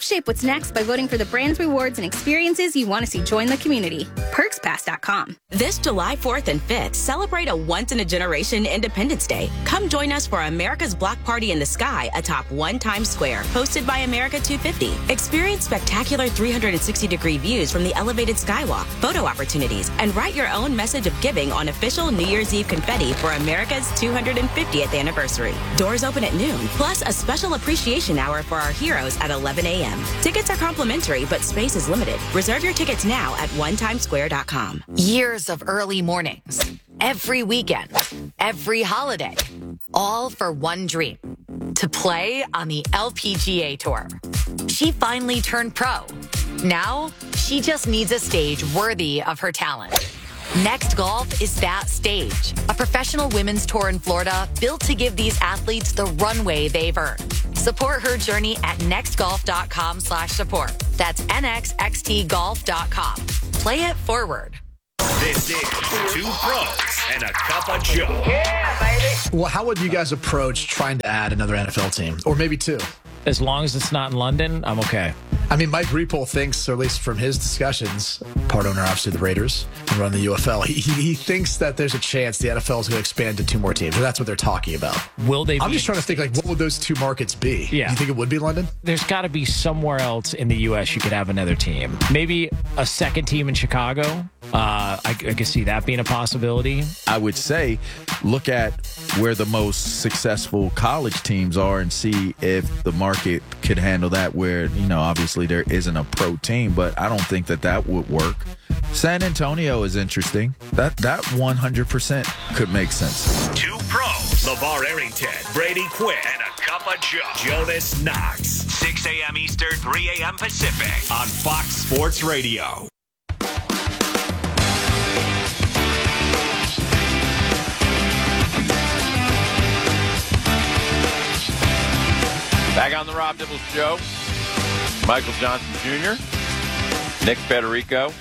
Help shape what's next by voting for the brands, rewards, and experiences you want to see join the community. PerksPass.com. This July 4th and 5th, celebrate a once-in-a-generation Independence Day. Come join us for America's Block Party in the Sky atop One Times Square, hosted by America 250. Experience spectacular 360-degree views from the elevated skywalk, photo opportunities, and write your own message of giving on official New Year's Eve confetti for America's 250th anniversary. Doors open at noon, plus a special appreciation hour for our heroes at 11 a.m. Tickets are complimentary, but space is limited. Reserve your tickets now at onetimesquare.com. Years of early mornings, every weekend, every holiday, all for one dream, to play on the LPGA Tour. She finally turned pro. Now, she just needs a stage worthy of her talent. Next Golf is that stage, a professional women's tour in Florida built to give these athletes the runway they've earned. Support her journey at nextgolf.com/support. That's nxxtgolf.com. Play it forward. This is Two Pros and a Cup of Joe. Yeah, baby. Well, how would you guys approach trying to add another NFL team? Or maybe two? As long as it's not in London, I'm okay. I mean, Mike Repole thinks, or at least from his discussions, part owner, obviously, the Raiders, and run the UFL, he thinks that there's a chance the NFL is going to expand to two more teams, or that's what they're talking about. Will they? I'm just trying to think, like, what would those two markets be? Yeah. Do you think it would be London? There's got to be somewhere else in the U.S. you could have another team. Maybe a second team in Chicago. I can see that being a possibility. I would say look at where the most successful college teams are and see if the market could handle that, where, obviously there isn't a pro team, but I don't think that would work. San Antonio is interesting. That 100% could make sense. Two Pros, LeVar Arrington, Brady Quinn, and a Cup of Joe, Jonas Knox. 6 a.m. Eastern, 3 a.m. Pacific on Fox Sports Radio. Back on the Rob Dibble Show, Michael Johnson Jr., Nick Federico.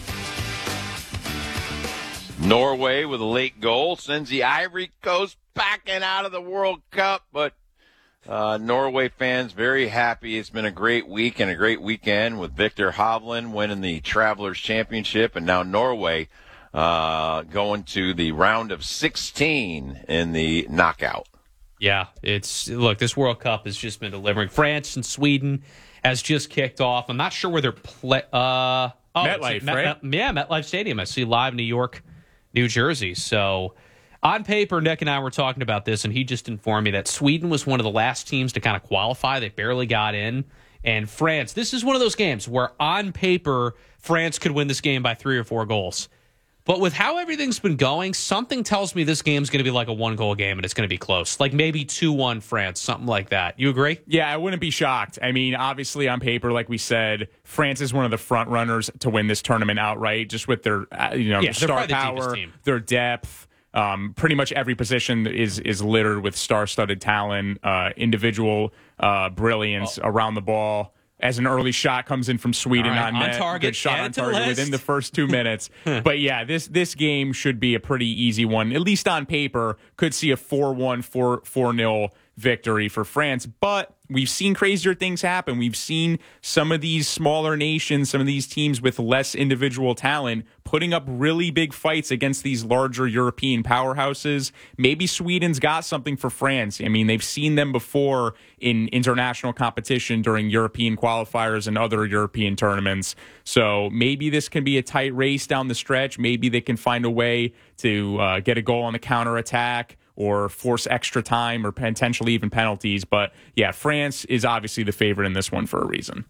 Norway with a late goal sends the Ivory Coast backing out of the World Cup, but Norway fans very happy. It's been a great week and a great weekend with Victor Hovland winning the Travelers Championship, and now Norway going to the round of 16 in the knockout. Yeah, look, this World Cup has just been delivering. France and Sweden has just kicked off. I'm not sure where they're MetLife, right? MetLife Stadium. I see live New York, New Jersey. So on paper, Nick and I were talking about this, and he just informed me that Sweden was one of the last teams to kind of qualify. They barely got in. And France, this is one of those games where on paper, France could win this game by 3 or 4 goals. But with how everything's been going, something tells me this game's going to be like a 1-goal game, and it's going to be close. Like maybe 2-1 France, something like that. You agree? Yeah, I wouldn't be shocked. I mean, obviously on paper, like we said, France is one of the front runners to win this tournament outright, just with their star power, their depth. Pretty much every position is littered with star-studded talent, individual brilliance around the ball. As an early shot comes in from Sweden on net, target, good shot on target within the first 2 minutes. But yeah, this game should be a pretty easy one, at least on paper. Could see a 4-1, 4-0 victory for France, but we've seen crazier things happen. We've seen some of these smaller nations, some of these teams with less individual talent putting up really big fights against these larger European powerhouses. Maybe Sweden's got something for France. I mean, they've seen them before in international competition during European qualifiers and other European tournaments. So maybe this can be a tight race down the stretch. Maybe they can find a way to get a goal on the counterattack or force extra time or potentially even penalties. But yeah, France is obviously the favorite in this one for a reason.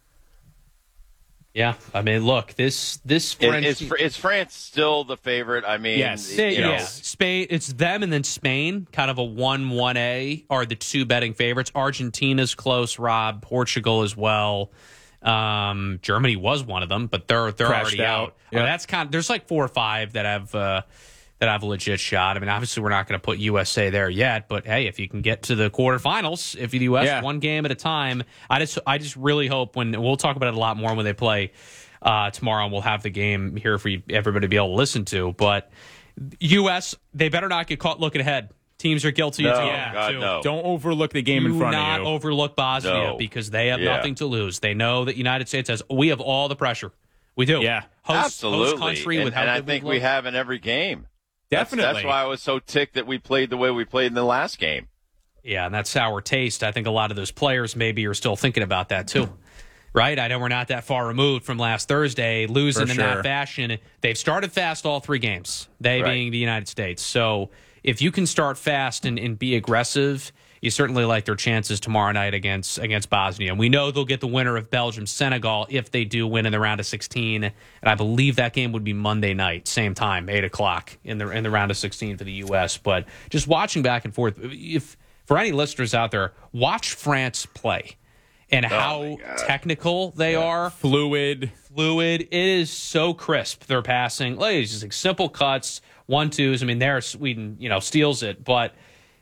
Yeah, I mean, look, this French is France still the favorite? I mean, yes, Spain. It's them and then Spain, kind of a 1-1A are the two betting favorites. Argentina's close, Rob. Portugal as well. Germany was one of them, but they're already out. Yeah. That's kind of, there's like 4 or 5 that have a legit shot. I mean, obviously we're not going to put USA there yet, but hey, if you can get to the quarterfinals, if the U.S. one game at a time, I just really hope we'll talk about it a lot more when they play tomorrow, and we'll have the game here for everybody to be able to listen to. But U.S., they better not get caught looking ahead Teams are guilty of doing that, too. No. Don't overlook the game in front of you. Do not overlook Bosnia because they have nothing to lose. They know that United States we have all the pressure. We do. Yeah. Absolutely. Host country with how and I good think we we have in every game. Definitely. That's why I was so ticked that we played the way we played in the last game. Yeah, and that sour taste, I think a lot of those players maybe are still thinking about that too. Right? I know we're not that far removed from last Thursday, losing in that fashion. They've started fast all 3 games, being the United States. So if you can start fast and be aggressive, you certainly like their chances tomorrow night against Bosnia. And we know they'll get the winner of Belgium-Senegal if they do win in the round of 16. And I believe that game would be Monday night, same time, 8 o'clock in the round of 16 for the U.S. But just watching back and forth, for any listeners out there, watch France play and how technical they are. Fluid. It is so crisp, their passing. It's just like simple cuts, 1-2s. I mean, there Sweden, steals it. But,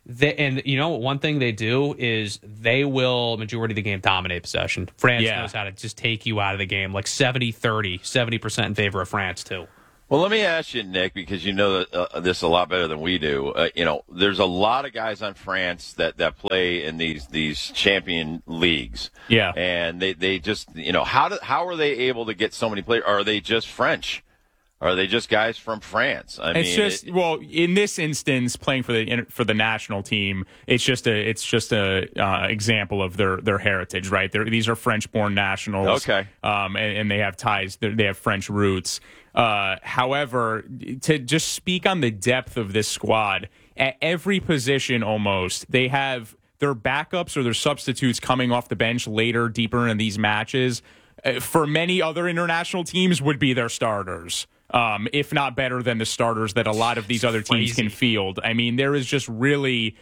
one thing they do is they will, majority of the game, dominate possession. France knows how to just take you out of the game, like 70-30, 70% in favor of France, too. Well, let me ask you, Nick, because you know this a lot better than we do. There's a lot of guys on France that play in these champion leagues. Yeah, and they just how are they able to get so many players? Are they just French? Are they just guys from France? In this instance, playing for the national team, it's just a example of their heritage, right? These are French-born nationals. Okay, and they have ties. They have French roots. However, to just speak on the depth of this squad, at every position almost, they have their backups or their substitutes coming off the bench later, deeper in these matches. For many other international teams, would be their starters. If not better than the starters that a lot of these other teams can field. I mean, there is just really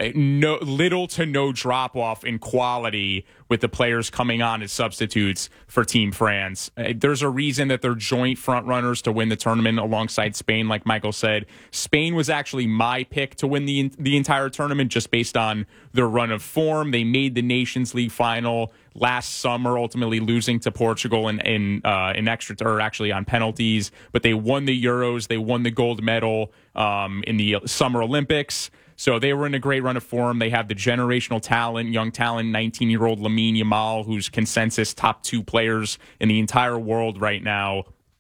little to no drop-off in quality with the players coming on as substitutes for Team France. There's a reason that they're joint front-runners to win the tournament alongside Spain, like Michael said. Spain was actually my pick to win the entire tournament just based on their run of form. They made the Nations League final last summer, ultimately losing to Portugal in extra, or actually on penalties. But they won the Euros. They won the gold medal in the Summer Olympics. So they were in a great run of form. They have the generational talent, young talent, 19-year-old Lamine Yamal, who's consensus top 2 players in the entire world right now.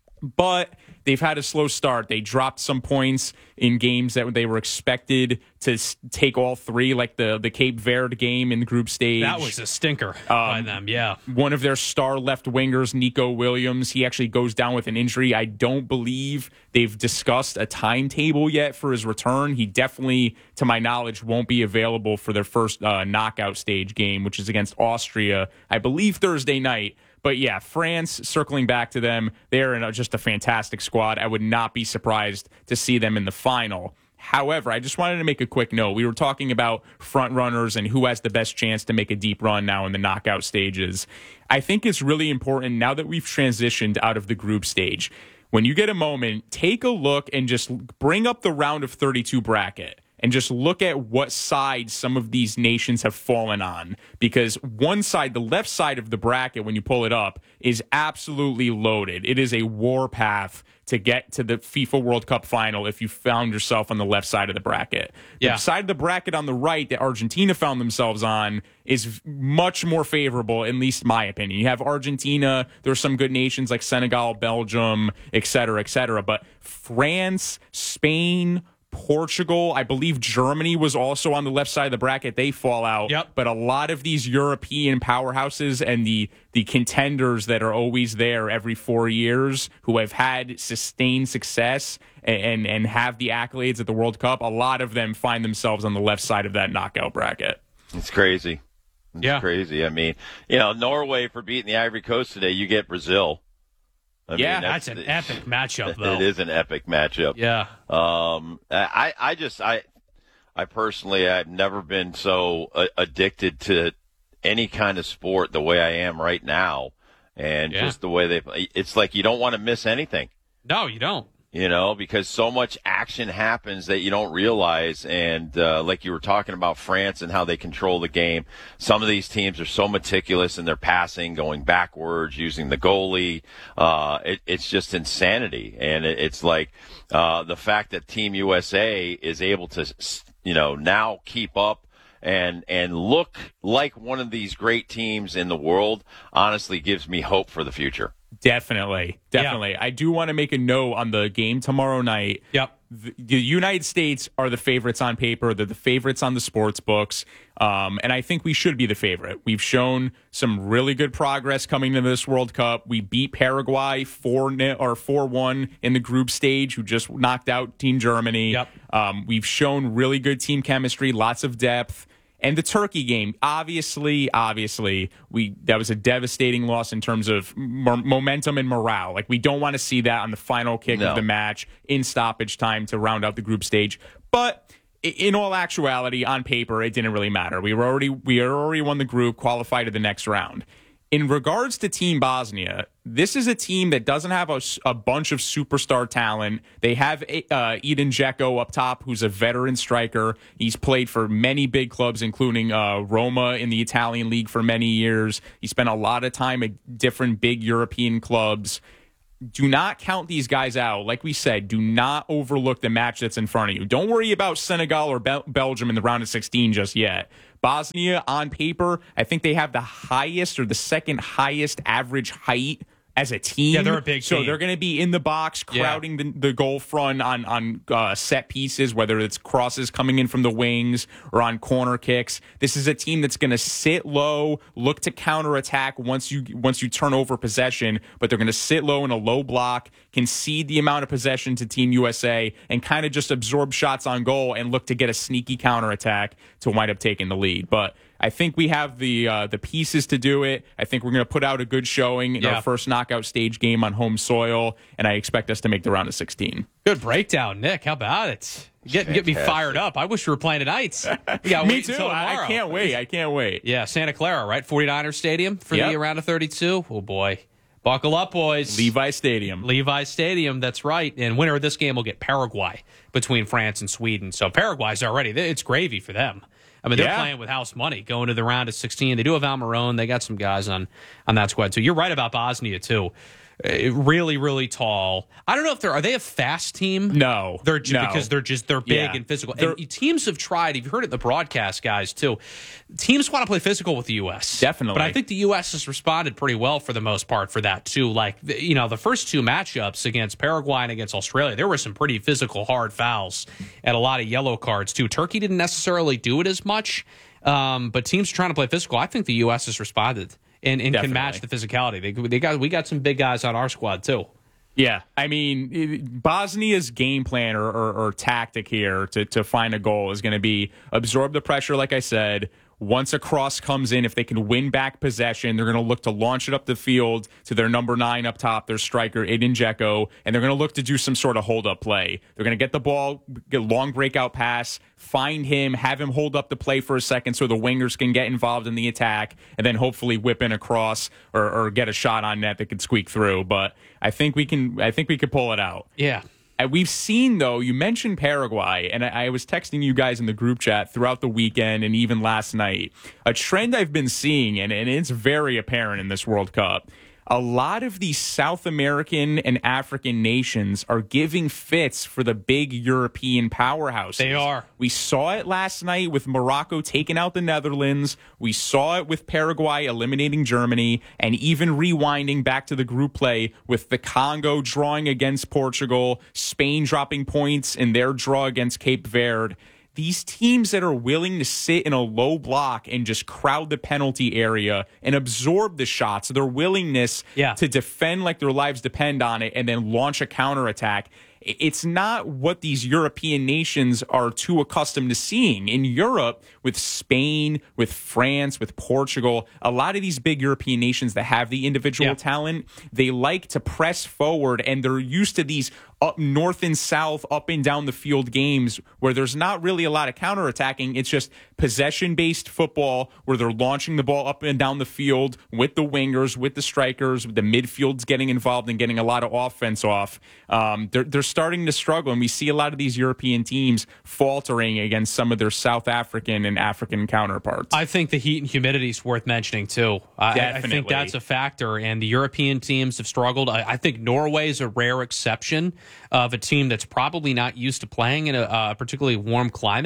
But they've had a slow start. They dropped some points in games that they were expected to take all 3, like the Cape Verde game in the group stage. That was a stinker by them, yeah. One of their star left wingers, Nico Williams, he actually goes down with an injury. I don't believe they've discussed a timetable yet for his return. He definitely, to my knowledge, won't be available for their first knockout stage game, which is against Austria, I believe Thursday night. But yeah, France, circling back to them, they're just a fantastic squad. I would not be surprised to see them in the final. However, I just wanted to make a quick note. We were talking about front runners and who has the best chance to make a deep run now in the knockout stages. I think it's really important now that we've transitioned out of the group stage. When you get a moment, take a look and just bring up the round of 32 bracket. And just look at what side some of these nations have fallen on. Because one side, the left side of the bracket, when you pull it up, is absolutely loaded. It is a warpath to get to the FIFA World Cup final if you found yourself on the left side of the bracket. The side of the bracket on the right that Argentina found themselves on is much more favorable, at least my opinion. You have Argentina, there's some good nations like Senegal, Belgium, et cetera, but France, Spain, Portugal, I believe Germany was also on the left side of the bracket. They fall out. Yep. But a lot of these European powerhouses and the contenders that are always there every 4 years who have had sustained success and have the accolades at the World Cup, a lot of them find themselves on the left side of that knockout bracket. It's crazy. It's crazy. I mean, Norway for beating the Ivory Coast today, you get Brazil. I mean, that's an epic matchup, though. It is an epic matchup. Yeah. I personally, I've never been so addicted to any kind of sport the way I am right now. And just the way it's like you don't want to miss anything. No, you don't. Because so much action happens that you don't realize. And like you were talking about France and how they control the game, some of these teams are so meticulous in their passing, going backwards, using the goalie. It's just insanity. And it's like the fact that Team USA is able to now keep up and look like one of these great teams in the world, honestly gives me hope for the future. Definitely. Yeah. I do want to make a note on the game tomorrow night. Yep. The United States are the favorites on paper. They're the favorites on the sports books. And I think we should be the favorite. We've shown some really good progress coming to this World Cup. We beat Paraguay 4-1 in the group stage, who just knocked out Team Germany. Yep. We've shown really good team chemistry, lots of depth. And the Turkey game, obviously, that was a devastating loss in terms of momentum and morale. Like, we don't want to see that on the final kick of the match in stoppage time to round out the group stage. But in all actuality, on paper, it didn't really matter. We already won the group, qualified to the next round. In regards to Team Bosnia, this is a team that doesn't have a bunch of superstar talent. They have Edin Dzeko up top, who's a veteran striker. He's played for many big clubs, including Roma in the Italian league for many years. He spent a lot of time at different big European clubs. Do not count these guys out. Like we said, do not overlook the match that's in front of you. Don't worry about Senegal or Belgium in the round of 16 just yet. Bosnia, on paper, I think they have the highest or the second highest average height as a team. Yeah, they're a big team. So they're going to be in the box, crowding the goal front on set pieces, whether it's crosses coming in from the wings or on corner kicks. This is a team that's going to sit low, look to counterattack once you turn over possession, but they're going to sit low in a low block, concede the amount of possession to Team USA, and kind of just absorb shots on goal and look to get a sneaky counterattack to wind up taking the lead. But I think we have the pieces to do it. I think we're going to put out a good showing in our first knockout stage game on home soil, and I expect us to make the round of 16. Good breakdown, Nick. How about it? Get me fired up. I wish we were playing tonight. Me too. I can't wait. Yeah, Santa Clara, right? 49ers Stadium for the round of 32. Oh, boy. Buckle up, boys. Levi Stadium, that's right. And winner of this game will get Paraguay between France and Sweden. So Paraguay's already, it's gravy for them. I mean, they're playing with house money going to the round of 16. They do have Almiron. They got some guys on that squad, too. You're right about Bosnia, too. Really, really tall. I don't know if are they a fast team? No. Because they're big and physical. And teams have tried, you've heard it in the broadcast, guys, too. Teams want to play physical with the U.S. Definitely. But I think the U.S. has responded pretty well for the most part for that, too. Like, the first two matchups against Paraguay and against Australia, there were some pretty physical, hard fouls and a lot of yellow cards, too. Turkey didn't necessarily do it as much, but teams are trying to play physical. I think the U.S. has responded. And can match the physicality. We got some big guys on our squad too. Yeah, I mean, Bosnia's game plan or tactic here to find a goal is going to be absorb the pressure, like I said. Once a cross comes in, if they can win back possession, they're going to look to launch it up the field to their number 9 up top, their striker, Edin Dzeko, and they're going to look to do some sort of hold-up play. They're going to get the ball, get a long breakout pass, find him, have him hold up the play for a second so the wingers can get involved in the attack, and then hopefully whip in a cross or get a shot on net that could squeak through. But I think we could pull it out. Yeah. We've seen, though, you mentioned Paraguay, and I was texting you guys in the group chat throughout the weekend and even last night. A trend I've been seeing, and it's very apparent in this World Cup, a lot of these South American and African nations are giving fits for the big European powerhouses. They are. We saw it last night with Morocco taking out the Netherlands. We saw it with Paraguay eliminating Germany, and even rewinding back to the group play with the Congo drawing against Portugal, Spain dropping points in their draw against Cape Verde. These teams that are willing to sit in a low block and just crowd the penalty area and absorb the shots, their willingness to defend like their lives depend on it and then launch a counterattack, it's not what these European nations are too accustomed to seeing. In Europe, with Spain, with France, with Portugal, a lot of these big European nations that have the individual talent, they like to press forward, and they're used to these up north and south, up and down the field games where there's not really a lot of counterattacking. It's just possession-based football where they're launching the ball up and down the field with the wingers, with the strikers, with the midfield's getting involved and getting a lot of offense off. They're starting to struggle, and we see a lot of these European teams faltering against some of their South African and African counterparts. I think the heat and humidity is worth mentioning, too. I think that's a factor, and the European teams have struggled. I think Norway is a rare exception of a team that's probably not used to playing in a particularly warm climate.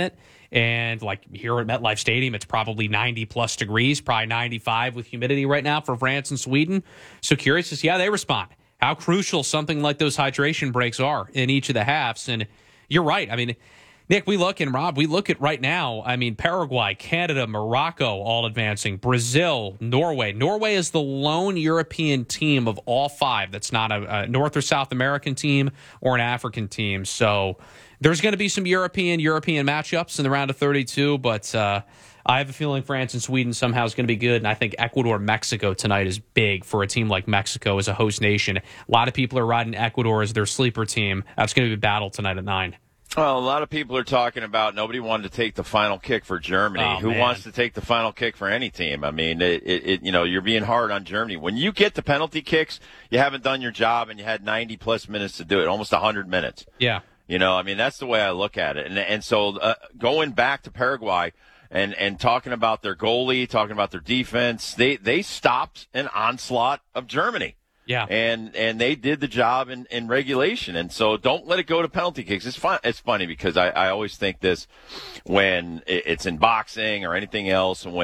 And like here at MetLife Stadium, it's probably 90-plus degrees, probably 95 with humidity right now for France and Sweden. So curious to see how they respond, how crucial something like those hydration breaks are in each of the halves. And you're right. I mean, Nick, we look at right now, I mean, Paraguay, Canada, Morocco all advancing, Brazil, Norway. Norway is the lone European team of all five that's not a North or South American team or an African team. So there's going to be some European matchups in the round of 32, but I have a feeling France and Sweden somehow is going to be good, and I think Ecuador-Mexico tonight is big for a team like Mexico as a host nation. A lot of people are riding Ecuador as their sleeper team. That's going to be a battle tonight at 9. Well, a lot of people are talking about nobody wanted to take the final kick for Germany. Oh, Who man. wants to take the final kick for any team? I mean, you're being hard on Germany. When you get the penalty kicks, you haven't done your job, and you had 90-plus minutes to do it, almost 100 minutes. Yeah. I mean, that's the way I look at it. And so going back to Paraguay and talking about their goalie, talking about their defense, they stopped an onslaught of Germany. Yeah. And they did the job in regulation. And so don't let it go to penalty kicks. It's funny because I always think this when it's in boxing or anything else, and when